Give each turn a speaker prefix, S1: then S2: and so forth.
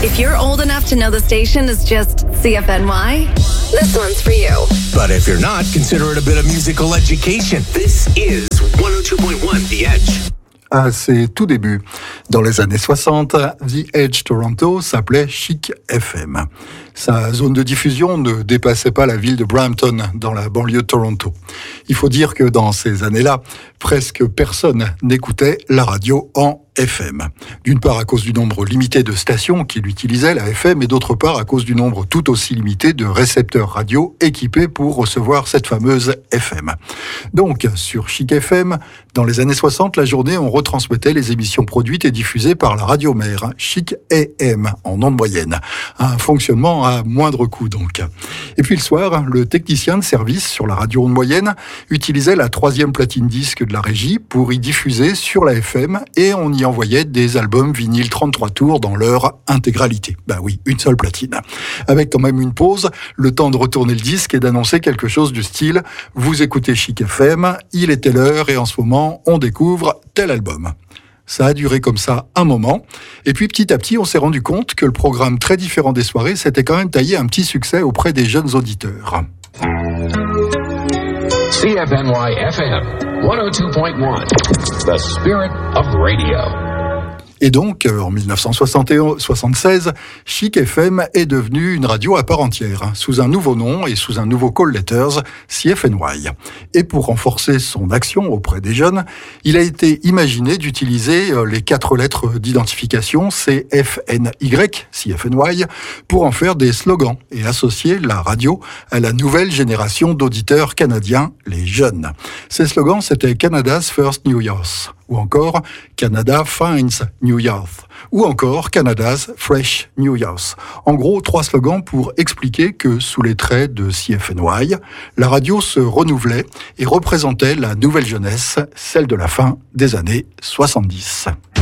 S1: If you're old enough to know the station is just CFNY, this one's for you.
S2: But if you're not, consider it a bit of musical education. This is 102.1 The Edge.
S3: À ses tout débuts, dans les années 60, The Edge Toronto s'appelait Chic FM. Sa zone de diffusion ne dépassait pas la ville de Brampton, dans la banlieue de Toronto. Il faut dire que dans ces années-là, presque personne n'écoutait la radio en FM. D'une part à cause du nombre limité de stations qui l'utilisaient, la FM, et d'autre part à cause du nombre tout aussi limité de récepteurs radio équipés pour recevoir cette fameuse FM. Donc, sur Chic FM, dans les années 60, la journée, on retransmettait les émissions produites et diffusées par la radio mère, Chic AM, en ondes moyennes. Un fonctionnement à moindre coût, donc. Et puis le soir, le technicien de service sur la radio onde moyenne utilisait la 3e platine disque de la régie pour y diffuser sur la FM, et on y envoyait des albums vinyles 33 tours dans leur intégralité. Ben oui, une seule platine. Avec quand même une pause, le temps de retourner le disque et d'annoncer quelque chose du style « Vous écoutez Chic FM, il est telle heure et en ce moment, on découvre tel album ». Ça a duré comme ça un moment, et puis petit à petit, on s'est rendu compte que le programme très différent des soirées s'était quand même taillé un petit succès auprès des jeunes auditeurs.
S4: CFNY FM 102.1, The Spirit of Radio.
S3: Et donc, en 1976, Chic FM est devenu une radio à part entière, sous un nouveau nom et sous un nouveau call letters, CFNY. Et pour renforcer son action auprès des jeunes, il a été imaginé d'utiliser les 4 lettres d'identification CFNY, CFNY, pour en faire des slogans et associer la radio à la nouvelle génération d'auditeurs canadiens, les jeunes. Ces slogans, c'était Canada's First New Youth, ou encore Canada Finds New Youth, ou encore Canada's Fresh New Youth. En gros, 3 slogans pour expliquer que sous les traits de CFNY, la radio se renouvelait et représentait la nouvelle jeunesse, celle de la fin des années 70.